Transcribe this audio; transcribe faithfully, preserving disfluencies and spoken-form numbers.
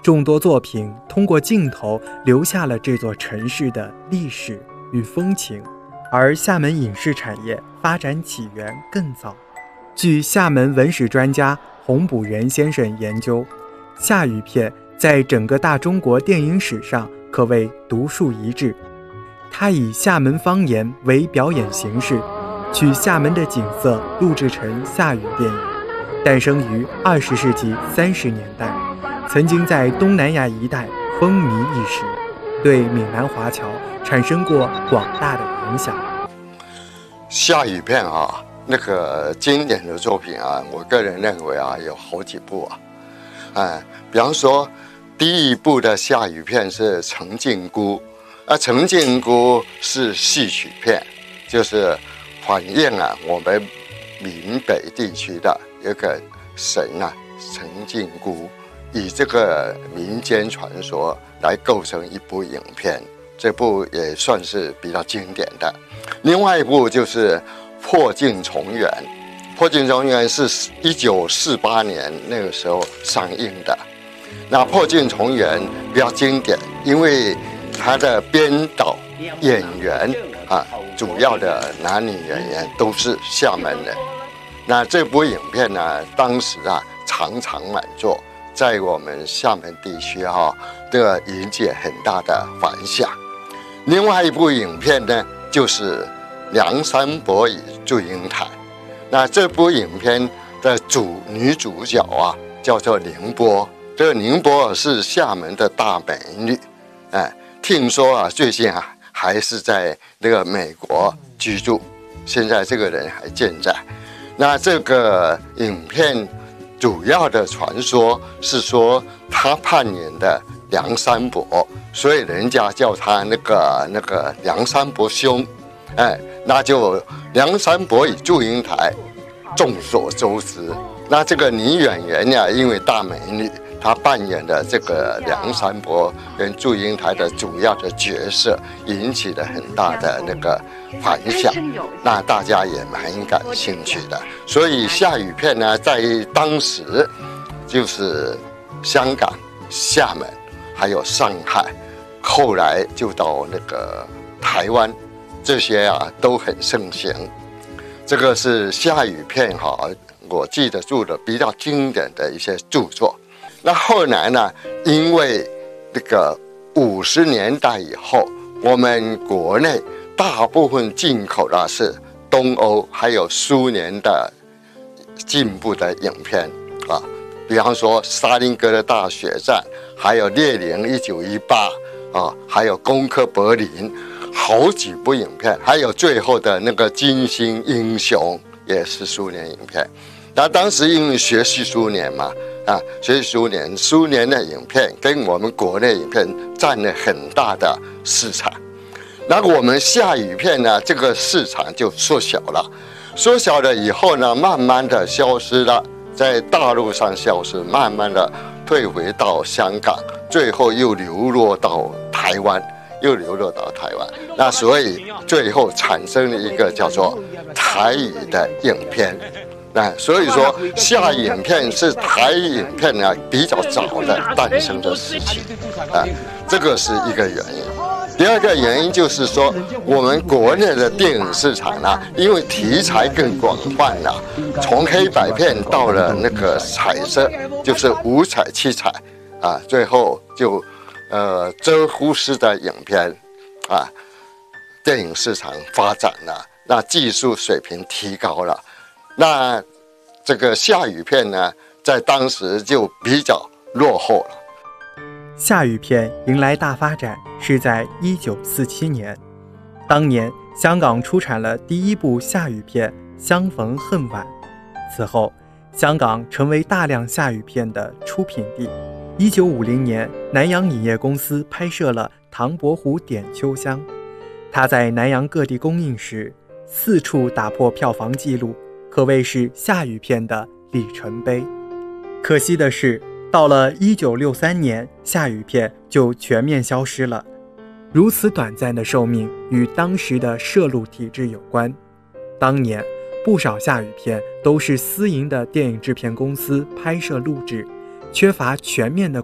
众多作品通过镜头留下了这座城市的历史与风情，而厦门影视产业发展起源更早。据厦门文史专家洪补元先生研究，厦语片在整个大中国电影史上可谓独树一帜。他以厦门方言为表演形式，取厦门的景色录制成厦语电影，诞生于二十世纪三十年代，曾经在东南亚一带风靡一时，对闽南华侨产生过广大的影响。 厦语片啊，那个经典的作品啊，我个人认为啊，有好几部啊。哎，比方说，第一部的厦语片是《陈靖姑》，啊，《陈靖姑》是戏曲片，就是反映啊我们闽北地区的一个神啊，陈靖姑，以这个民间传说来构成一部影片，这部也算是比较经典的。另外一部就是《破镜重圆》，《破镜重圆》是一九四八年那个时候上映的。那《破镜重圆》比较经典，因为它的编导、演员啊，主要的男女演员都是厦门人。那这部影片呢，当时啊场场满座，在我们厦门地区哈、啊，这个引起很大的反响。另外一部影片呢，就是《梁山伯与祝英台》。那这部影片的主女主角啊，叫做宁波。这个宁波是厦门的大美女，哎，听说啊，最近啊还是在那个美国居住，现在这个人还健在。那这个影片主要的传说是说，他扮演的梁山伯，所以人家叫他那个那个梁山伯兄，哎，那就梁山伯与祝英台，众所周知。那这个女演员呀，因为大美女，她扮演的这个梁山伯跟祝英台的主要的角色，引起了很大的那个反响，那大家也蛮感兴趣的。所以厦语片呢，在当时就是香港、厦门还有上海，后来就到那个台湾，这些啊都很盛行。这个是厦语片哈，我记得住的比较经典的一些著作。那后来呢，因为这个五十年代以后，我们国内大部分进口的是东欧还有苏联的进步的影片啊，比方说《沙林格的大血战》，还有《列宁一九一八》啊，还有《攻克柏林》，好几部影片，还有最后的那个《金星英雄》也是苏联影片。那当时因为学习苏联嘛，啊，学习苏联，苏联的影片跟我们国内影片占了很大的市场。那我们厦语片呢，这个市场就缩小了，缩小了以后呢，慢慢的消失了，在大陆上消失，慢慢的退回到香港，最后又流落到台湾，又流落到台湾。那所以最后产生了一个叫做台语的影片。那所以说，厦影片是台影片呢比较早的诞生的事情，啊，这个是一个原因。第二个原因就是说，我们国内的电影市场呢，因为题材更广泛了，从黑白片到了那个彩色，就是五彩七彩，啊，最后就呃遮忽视的影片，啊，电影市场发展了，那技术水平提高了。那这个厦语片呢，在当时就比较落后了。 厦语片迎来大发展是在一九四七年，当年香港出产了第一部厦语片《相逢恨晚》，此后香港成为大量厦语片的出品地。一九五零年，南洋影业公司拍摄了《唐伯虎点秋香》，它在南洋各地公映时，四处打破票房纪录，可谓是厦语片的里程碑。可惜的是，到了一九六三年，厦语片就全面消失了。如此短暂的寿命与当时的摄录体制有关。当年不少厦语片都是私营的电影制片公司拍摄录制，缺乏全面的